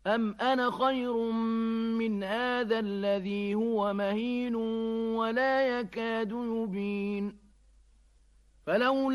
أم أنا خير من هذا الذي هو مهين ولا يكاد يبين فلولا